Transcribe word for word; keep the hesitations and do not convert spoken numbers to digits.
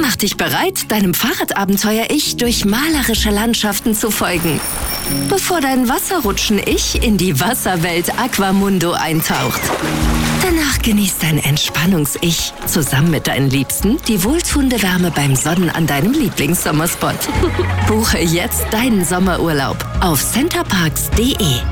Mach dich bereit, deinem Fahrradabenteuer-Ich durch malerische Landschaften zu folgen, bevor dein Wasserrutschen-Ich in die Wasserwelt Aquamundo eintaucht. Danach genießt dein Entspannungs-Ich zusammen mit deinen Liebsten die wohltuende Wärme beim Sonnen an deinem Lieblingssommerspot. Buche jetzt deinen Sommerurlaub auf centerparks punkt de.